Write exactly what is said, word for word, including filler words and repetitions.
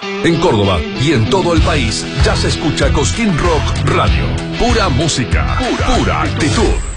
En Córdoba y en todo el país ya se escucha Cosquín Rock Radio. Pura música, pura, pura actitud.